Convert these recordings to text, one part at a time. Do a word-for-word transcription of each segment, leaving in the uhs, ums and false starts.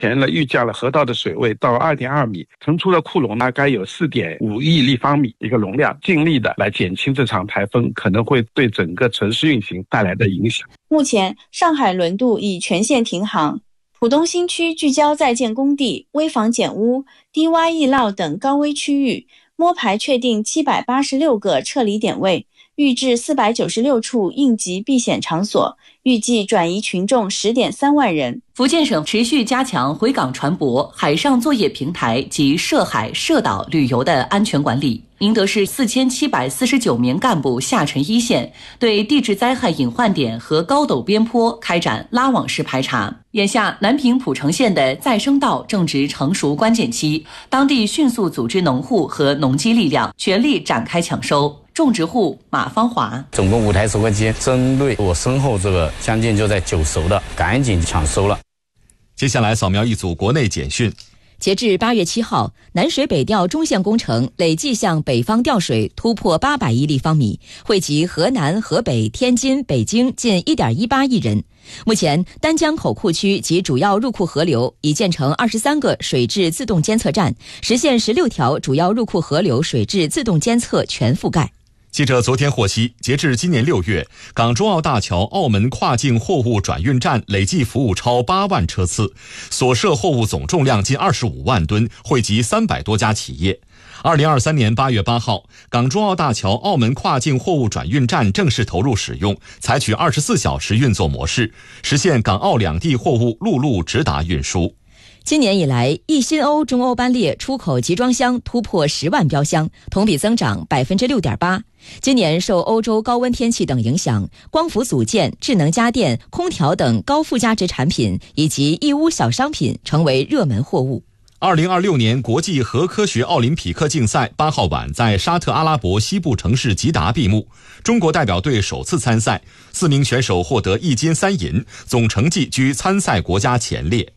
前了预降了河道的水位到 二点二米，腾出的库容大概有 四点五亿立方米一个容量，尽力的来减轻这场台风可能会对整个城市运行带来的影响。 目前上海轮渡已全线停航，浦东新区聚焦在建工地、危房减污、低洼易涝等高危区域，摸排确定七百八十六个撤离点位，预置四百九十六处应急避险场所，预计转移群众 十点三万人。 福建省持续加强回港船舶、海上作业平台及涉海涉岛旅游的安全管理。宁德市四千七百四十九名干部下沉一线，对地质灾害隐患点和高陡边坡开展拉网式排查。眼下，南平蒲城县的再生稻正值成熟关键期，当地迅速组织农户和农机力量，全力展开抢收。种植户马芳华， 总共五台收割机，针对我身后这个将近就在九熟的，赶紧抢收了。 接下来扫描一组国内简讯。 截至八月七号，南水北调中线工程累计向北方调水突破八百亿立方米，惠及河南、河北、天津、北京近 一点一八亿人。目前，丹江口库区及主要入库河流已建成二十三个水质自动监测站，实现十六条主要入库河流水质自动监测全覆盖。 记者昨天获悉，截至今年六月，港珠澳大桥澳门跨境货物转运站累计服务超八万车次，所涉货物总重量近二十五万吨，惠及三百多家企业。二零二三年八月八号，港珠澳大桥澳门跨境货物转运站正式投入使用，采取二十四小时运作模式，实现港澳两地货物陆路直达运输。 今年以来，一新欧中欧班列出口集装箱突破十万标箱，同比增长 百分之六点八。今年受欧洲高温天气等影响，光伏组件、智能家电、空调等高附加值产品以及义乌小商品成为热门货物。 二零二六年国际核科学奥林匹克竞赛八号晚在沙特阿拉伯西部城市吉达闭幕，中国代表队首次参赛，四名选手获得一金三银，总成绩居参赛国家前列。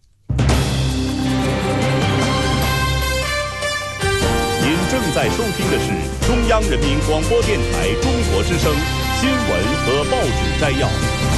正在收听的是中央人民广播电台中国之声新闻和报纸摘要。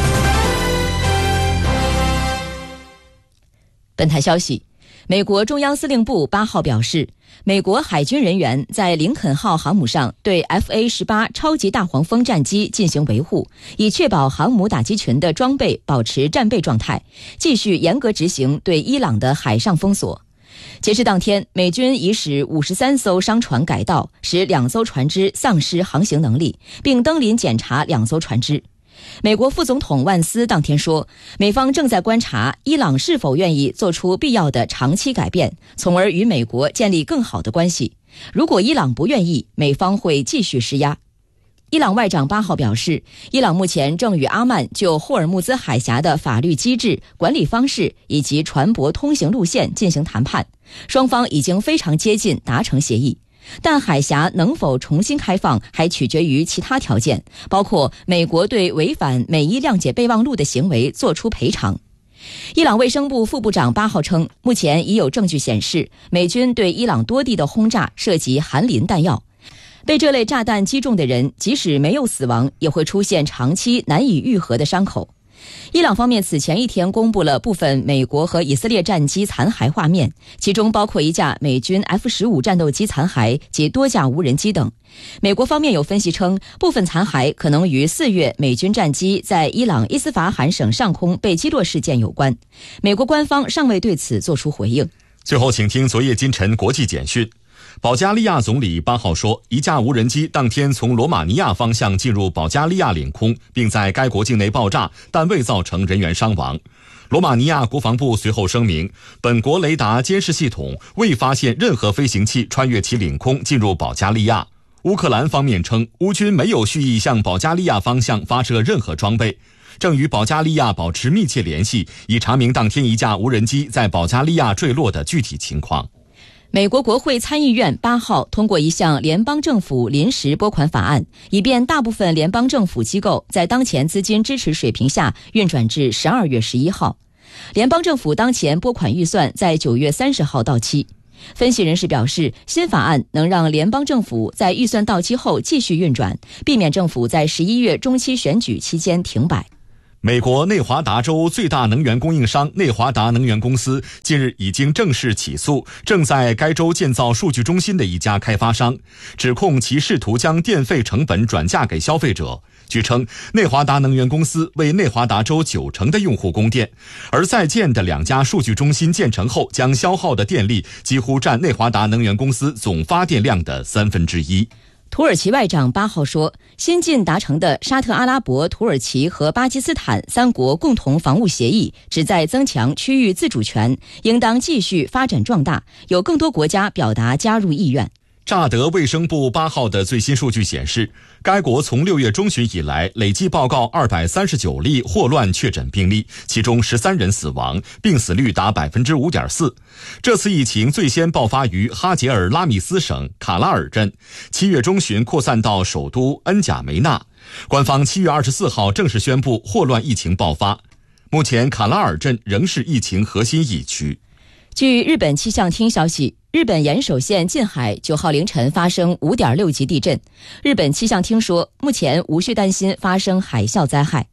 本台消息，美国中央司令部八号表示，美国海军人员在林肯号航母上对 F A 十八 超级大黄蜂战机进行维护，以确保航母打击群的装备保持战备状态，继续严格执行对伊朗的海上封锁。截至当天，美军已使五十三艘商船改道，使两艘船只丧失航行能力，并登临检查两艘船只。美国副总统万斯当天说，美方正在观察伊朗是否愿意做出必要的长期改变，从而与美国建立更好的关系。如果伊朗不愿意，美方会继续施压。伊朗外长八号表示，伊朗目前正与阿曼就霍尔木兹海峡的法律机制、管理方式以及船舶通行路线进行谈判，双方已经非常接近达成协议。但海峡能否重新开放还取决于其他条件，包括美国对违反美伊谅解备忘录的行为作出赔偿。伊朗卫生部副部长八号称，目前已有证据显示，美军对伊朗多地的轰炸涉及含磷弹药。被这类炸弹击中的人，即使没有死亡，也会出现长期难以愈合的伤口。伊朗方面此前一天公布了部分美国和以色列战机残骸画面，其中包括一架美军 F 十五 战斗机残骸及多架无人机等。美国方面有分析称，部分残骸可能与四月美军战机在伊朗伊斯法罕省上空被击落事件有关。美国官方尚未对此作出回应。 最后请听昨夜今晨国际简讯。保加利亚总理八号说，一架无人机当天从罗马尼亚方向进入保加利亚领空，并在该国境内爆炸，但未造成人员伤亡。罗马尼亚国防部随后声明，本国雷达监视系统未发现任何飞行器穿越其领空进入保加利亚。乌克兰方面称，乌军没有蓄意向保加利亚方向发射任何装备，正与保加利亚保持密切联系，以查明当天一架无人机在保加利亚坠落的具体情况。 美国国会参议院八号通过一项联邦政府临时拨款法案，以便大部分联邦政府机构在当前资金支持水平下运转至十二月十一号。联邦政府当前拨款预算在九月三十号到期。分析人士表示，新法案能让联邦政府在预算到期后继续运转，避免政府在十一月中期选举期间停摆。 美国内华达州最大能源供应商内华达能源公司近日已经正式起诉正在该州建造数据中心的一家开发商，指控其试图将电费成本转嫁给消费者。据称，内华达能源公司为内华达州九成的用户供电，而在建的两家数据中心建成后将消耗的电力几乎占内华达能源公司总发电量的三分之一。 土耳其外长八号说，新近达成的沙特阿拉伯、土耳其和巴基斯坦三国共同防务协议旨在增强区域自主权，应当继续发展壮大，有更多国家表达加入意愿。 乍得卫生部八号的最新数据显示，该国从六月中旬以来累计报告二百三十九例霍乱确诊病例，其中十三人死亡，病死率达 百分之五点四。 这次疫情最先爆发于哈杰尔拉米斯省卡拉尔镇，七月中旬扩散到首都恩贾梅纳。官方七月二十四号正式宣布霍乱疫情爆发，目前卡拉尔镇仍是疫情核心疫区。 据日本气象厅消息，日本岩手县近海九号凌晨发生 五点六级地震。日本气象厅说，目前无需担心发生海啸灾害。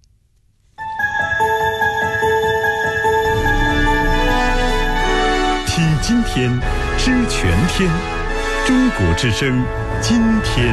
听今天，知全天，中国之声，今天。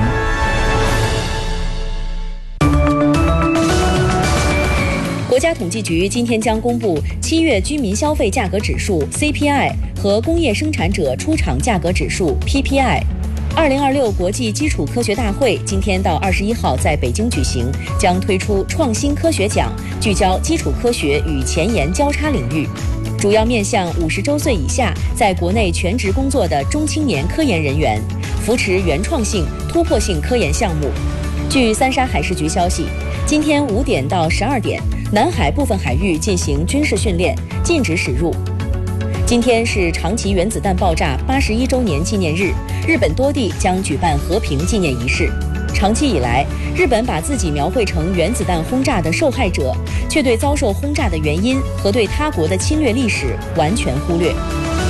国家统计局今天将公布七月居民消费价格指数 C P I 和工业生产者出厂价格指数 P P I。二零二六国际基础科学大会今天到二十一号在北京举行，将推出创新科学奖，聚焦基础科学与前沿交叉领域，主要面向五十周岁以下在国内全职工作的中青年科研人员，扶持原创性、突破性科研项目。据三沙海事局消息，今天五点到十二点，南海部分海域进行军事训练，禁止驶入。今天是长崎原子弹爆炸八十一周年纪念日，日本多地将举办和平纪念仪式。长期以来，日本把自己描绘成原子弹轰炸的受害者，却对遭受轰炸的原因和对他国的侵略历史完全忽略。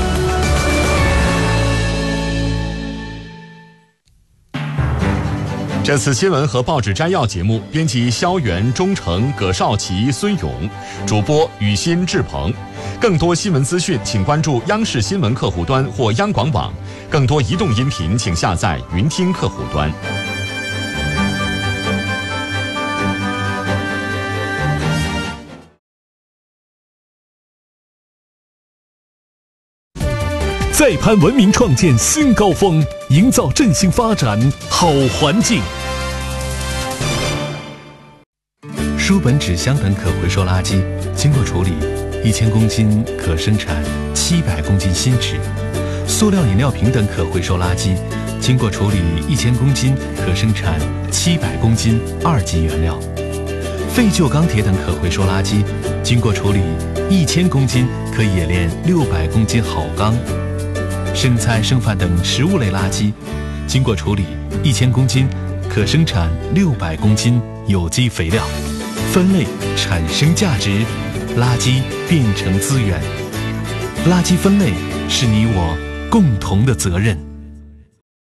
这次新闻和报纸摘要节目，编辑肖元、钟诚、葛少奇、孙勇，主播雨欣、志鹏。更多新闻资讯，请关注央视新闻客户端或央广网。更多移动音频，请下载云听客户端。 再攀文明创建新高峰，营造振兴发展好环境。书本、纸箱等可回收垃圾经过处理，一千公斤可生产七百公斤新纸；塑料饮料瓶等可回收垃圾经过处理，一千公斤可生产七百公斤二级原料；废旧钢铁等可回收垃圾经过处理，一千公斤可冶炼六百公斤好钢。剩菜剩饭等食物类垃圾经过处理，一千公斤可生产六百公斤有机肥料。分类产生价值，垃圾变成资源。垃圾分类是你我共同的责任。